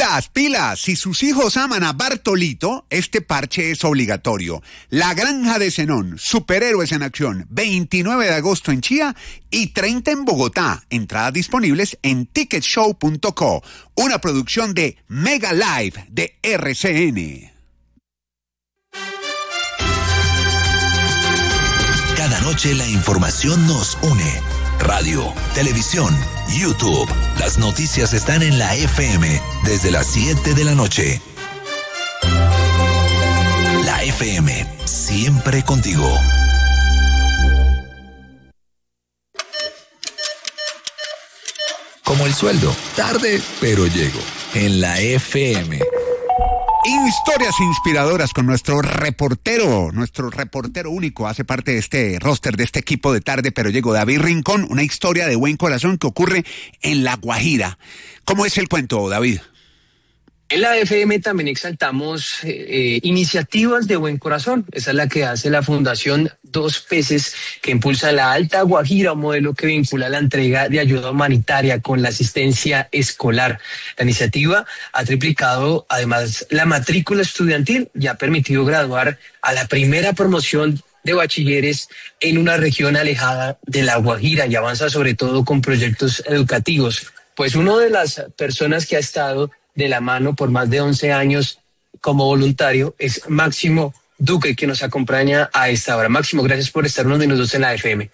Pilas, si sus hijos aman a Bartolito, este parche es obligatorio. La Granja de Zenón, superhéroes en acción, 29 de agosto en Chía y 30 en Bogotá. Entradas disponibles en ticketshow.co, una producción de Mega Live de RCN. Cada noche la información nos une. Radio, televisión, YouTube. Las noticias están en la FM desde las 7 de la noche. La FM, siempre contigo. Como el sueldo, tarde pero llego. En la FM. Historias inspiradoras con nuestro reportero único, hace parte de este roster, de este equipo de Tarde pero Llego, David Rincón, una historia de buen corazón que ocurre en La Guajira. ¿Cómo es el cuento, David? En la FM también exaltamos iniciativas de buen corazón. Esa es la que hace la Fundación Dos Peces, que impulsa la Alta Guajira, un modelo que vincula la entrega de ayuda humanitaria con la asistencia escolar. La iniciativa ha triplicado además la matrícula estudiantil y ha permitido graduar a la primera promoción de bachilleres en una región alejada de La Guajira y avanza sobre todo con proyectos educativos. Pues una de las personas que ha estado de la mano por más de 11 años como voluntario es Máximo Duque, que nos acompaña a esta hora. Máximo, gracias por estar unos minutos en la FM.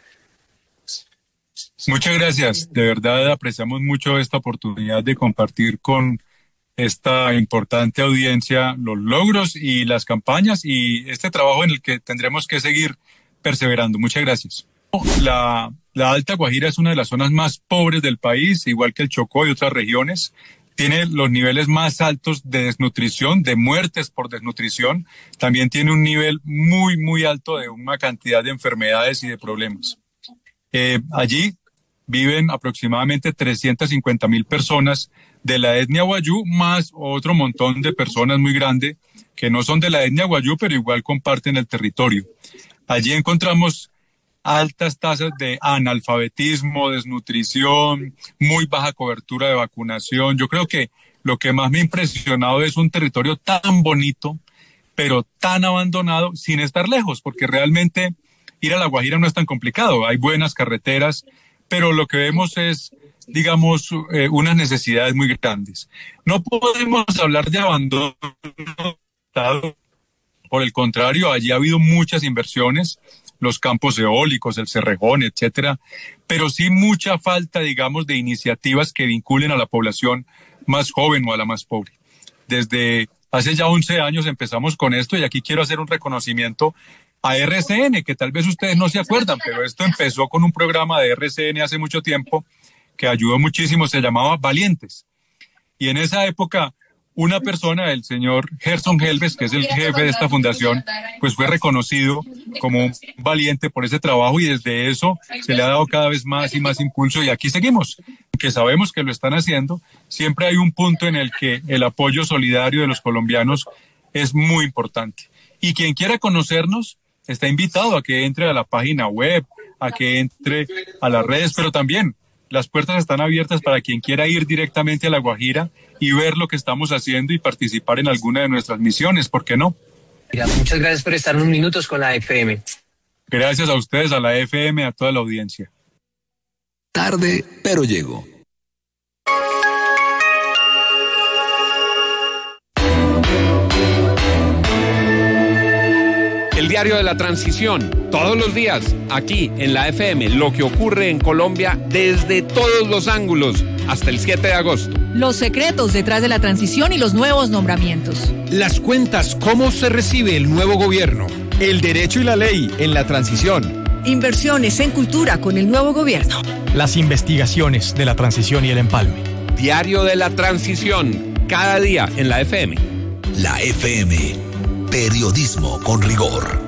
Muchas gracias. De verdad apreciamos mucho esta oportunidad de compartir con esta importante audiencia los logros y las campañas y este trabajo en el que tendremos que seguir perseverando. Muchas gracias. La Alta Guajira es una de las zonas más pobres del país, igual que el Chocó y otras regiones. Tiene los niveles más altos de desnutrición, de muertes por desnutrición. También tiene un nivel muy, muy alto de una cantidad de enfermedades y de problemas. Allí viven aproximadamente 350,000 personas de la etnia wayú, más otro montón de personas muy grande que no son de la etnia wayú, pero igual comparten el territorio. Allí encontramos altas tasas de analfabetismo, desnutrición, muy baja cobertura de vacunación. Yo creo que lo que más me ha impresionado es un territorio tan bonito, pero tan abandonado sin estar lejos, porque realmente ir a La Guajira no es tan complicado. Hay buenas carreteras, pero lo que vemos es, digamos, unas necesidades muy grandes. No podemos hablar de abandono. Por el contrario, allí ha habido muchas inversiones, los campos eólicos, el Cerrejón, etcétera, pero sí mucha falta, digamos, de iniciativas que vinculen a la población más joven o a la más pobre. Desde hace ya 11 años empezamos con esto y aquí quiero hacer un reconocimiento a RCN, que tal vez ustedes no se acuerdan, pero esto empezó con un programa de RCN hace mucho tiempo que ayudó muchísimo, se llamaba Valientes. Y en esa época una persona, el señor Gerson Helves, que es el jefe de esta fundación, pues fue reconocido como un valiente por ese trabajo y desde eso se le ha dado cada vez más y más impulso y aquí seguimos, que sabemos que lo están haciendo. Siempre hay un punto en el que el apoyo solidario de los colombianos es muy importante. Y quien quiera conocernos está invitado a que entre a la página web, a que entre a las redes, pero también las puertas están abiertas para quien quiera ir directamente a La Guajira y ver lo que estamos haciendo y participar en alguna de nuestras misiones, ¿por qué no? Mira, muchas gracias por estar unos minutos con la FM. Gracias a ustedes, a la FM, a toda la audiencia. Tarde, pero llego. El diario de la transición, todos los días, aquí en la FM, lo que ocurre en Colombia desde todos los ángulos, hasta el 7 de agosto. Los secretos detrás de la transición y los nuevos nombramientos. Las cuentas, cómo se recibe el nuevo gobierno. El derecho y la ley en la transición. Inversiones en cultura con el nuevo gobierno. Las investigaciones de la transición y el empalme. Diario de la transición, cada día en la FM. La FM, periodismo con rigor.